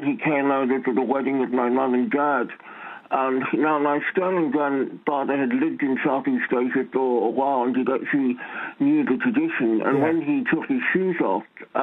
he came over to the wedding of my mum and dad. And now my Sterling grandfather had lived in Southeast Asia for a while, and he'd actually knew the tradition. And when he took his shoes off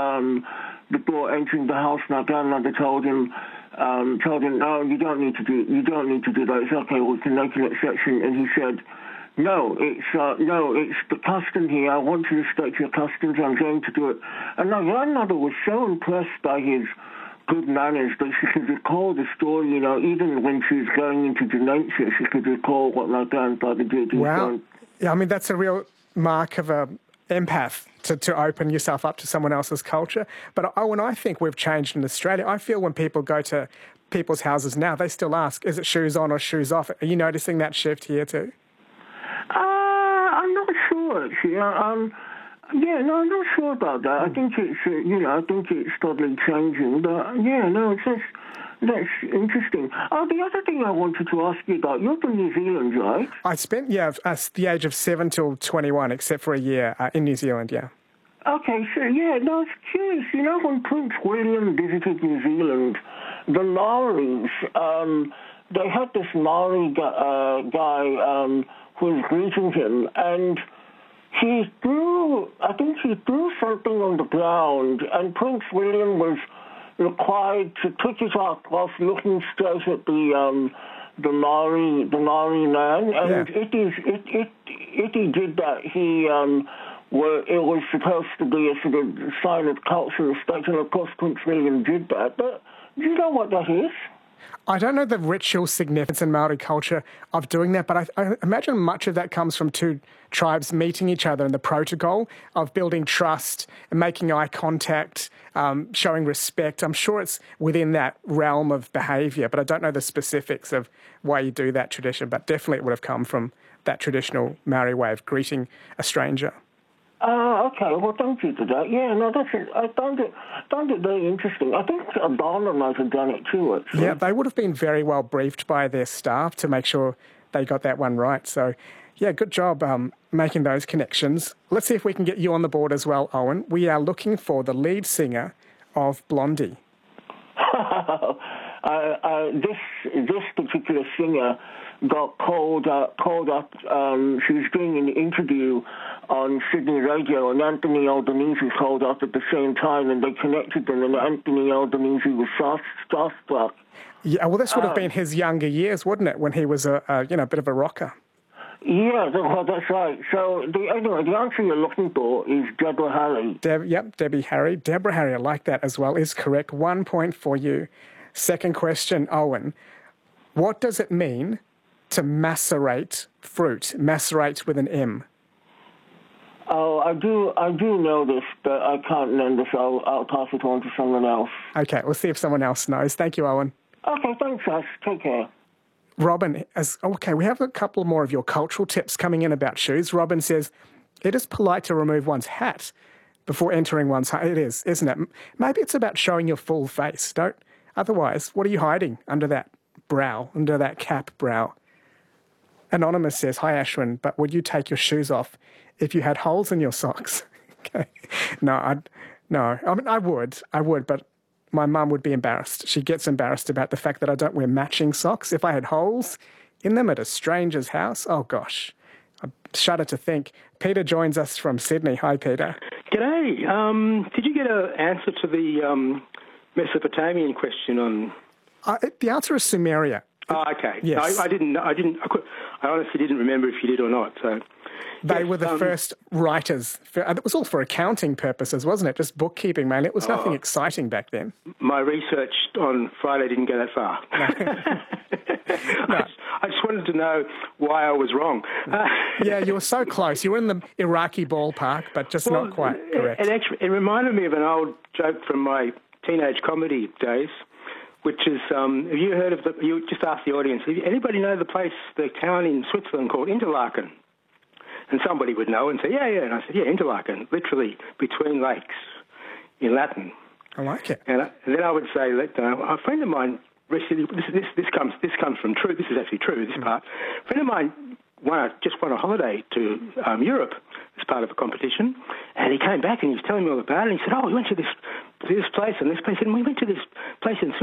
before entering the house, my grandmother told him, "No, you don't need to do that. It's okay. We can make an exception." And he said, "No, it's the custom here. I want to respect your customs. I'm going to do it." And my grandmother was so impressed by his good manners that she could recall the story, even when she was going into dementia, she could recall what my grandfather did. Wow. Yeah, I mean, that's a real mark of an empath to open yourself up to someone else's culture. But when I think we've changed in Australia, I feel when people go to people's houses now, they still ask, is it shoes on or shoes off? Are you noticing that shift here too? I'm not sure, actually. I'm not sure about that. I think it's probably changing. But that's interesting. The other thing I wanted to ask you about, you're from New Zealand, right? I spent, the age of 7 till 21, except for a year in New Zealand, yeah. Okay, so, I was curious. When Prince William visited New Zealand, the Maoris, they had this Maori guy who was greeting him, and he threw something on the ground, and Prince William was required to pick it up whilst looking straight at the Maori man. And if he did that, it was supposed to be a sort of sign of cultural respect, and of course Prince William did that. But do you know what that is? I don't know the ritual significance in Maori culture of doing that, but I imagine much of that comes from two tribes meeting each other and the protocol of building trust and making eye contact, showing respect. I'm sure it's within that realm of behaviour, but I don't know the specifics of why you do that tradition, but definitely it would have come from that traditional Maori way of greeting a stranger. Okay. Well, thank you for that. Yeah, no, that's it. I found it very interesting. I think Obama might have done it too, actually. Yeah, they would have been very well briefed by their staff to make sure they got that one right. So, yeah, good job making those connections. Let's see if we can get you on the board as well, Owen. We are looking for the lead singer of Blondie. This particular singer got called up. She was doing an interview on Sydney Radio, and Anthony Albanese called up at the same time, and they connected them, and Anthony Albanese was starstruck. Yeah, well, this would have been his younger years, wouldn't it, when he was a bit of a rocker? Yeah, well, that's right. So, the answer you're looking for is Deborah Harry. Debbie Harry. Deborah Harry, I like that as well, is correct. 1 point for you. Second question, Owen. What does it mean to macerate fruit? Macerate with an M. Oh, I do know this, but I can't remember, so I'll pass it on to someone else. Okay, we'll see if someone else knows. Thank you, Owen. Okay, thanks, Ash. Take care. Robin, we have a couple more of your cultural tips coming in about shoes. Robin says, it is polite to remove one's hat before entering one's home. It is, isn't it? Maybe it's about showing your full face. Otherwise, what are you hiding under that brow, under that cap brow? Anonymous says, hi, Ashwin, but would you take your shoes off if you had holes in your socks? Okay. No, I mean, I would, but my mum would be embarrassed. She gets embarrassed about the fact that I don't wear matching socks. If I had holes in them at a stranger's house, oh gosh, I shudder to think. Peter joins us from Sydney. Hi, Peter. G'day. Did you get an answer to the Mesopotamian question on? The answer is Sumeria. Oh, okay. Yes. I honestly didn't remember if you did or not. So they were the first writers. It was all for accounting purposes, wasn't it? Just bookkeeping, man. It was nothing exciting back then. My research on Friday didn't go that far. No. I just wanted to know why I was wrong. Yeah, you were so close. You were in the Iraqi ballpark, but just not quite correct. It reminded me of an old joke from my teenage comedy days, which is, have you heard of you just asked the audience, anybody know the town in Switzerland called Interlaken? And somebody would know and say, yeah. And I said, yeah, Interlaken, literally between lakes in Latin. I like it. And then I would say, a friend of mine, this comes from true, this is actually true, this part. A friend of mine just won a holiday to Europe as part of a competition, and he came back and he was telling me all about it, and he said, we went to this place and this place, and we went to this place in